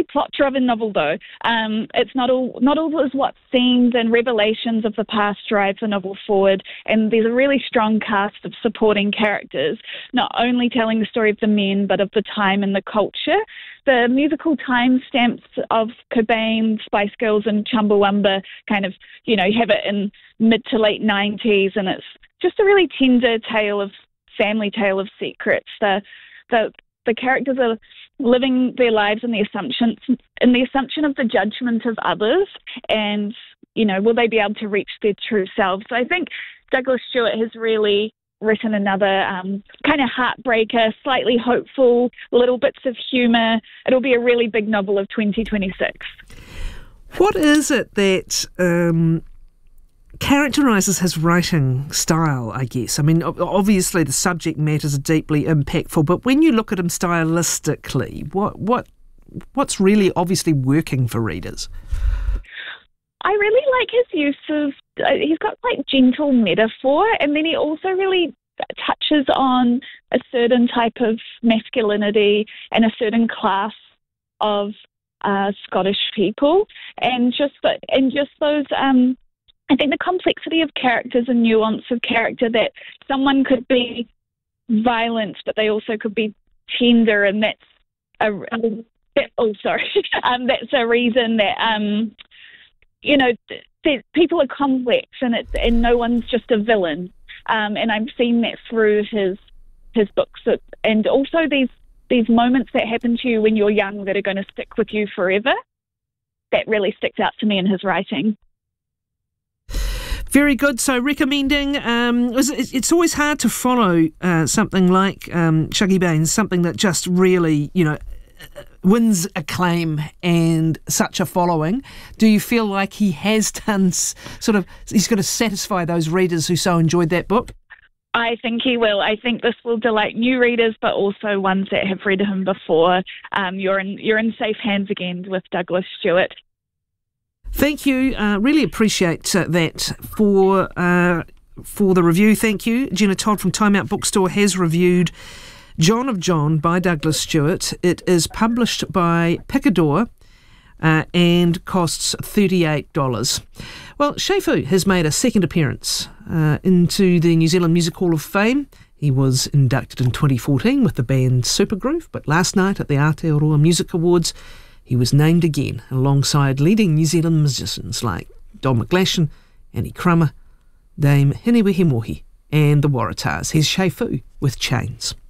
plot-driven novel, though. It's not all is what scenes and revelations of the past drive the novel forward, and there's a really strong cast of supporting characters, not only telling the story of the men, but of the time and the culture. The musical timestamps of Cobain, Spice Girls, and Chumbawamba kind of, have it in mid to late 90s, and it's just a really tender family tale of secrets. The characters are living their lives in the assumption of the judgment of others, and will they be able to reach their true selves? So I think Douglas Stewart has really written another kind of heartbreaker, slightly hopeful, little bits of humour. It'll be a really big novel of 2026. What is it that characterises his writing style, I guess? I mean, obviously the subject matters are deeply impactful, but when you look at him stylistically, what's really obviously working for readers? I really like his use of, he's got like gentle metaphor, and then he also really touches on a certain type of masculinity and a certain class of Scottish people, and just those, I think the complexity of characters and nuance of character, that someone could be violent, but they also could be tender, and that's that's a reason that, people are complex, and no one's just a villain. And I've seen that through his books, and also these moments that happen to you when you're young that are going to stick with you forever. That really sticks out to me in his writing. Very good. So recommending, it's always hard to follow something like Shuggie Bain, something that just really, wins acclaim and such a following. Do you feel like he has done he's going to satisfy those readers who so enjoyed that book? I think he will. I think this will delight new readers, but also ones that have read him before. You're in safe hands again with Douglas Stewart. Thank you. Really appreciate that for the review. Thank you. Jenna Todd from Time Out Bookstore has reviewed John of John by Douglas Stewart. It is published by Picador and costs $38. Well, Shai Fu has made a second appearance into the New Zealand Music Hall of Fame. He was inducted in 2014 with the band Supergroove, but last night at the Aotearoa Music Awards, he was named again alongside leading New Zealand musicians like Don McGlashan, Annie Crummer, Dame Hinewehe Mohi and the Waratahs. Here's Shai Fu with Chains.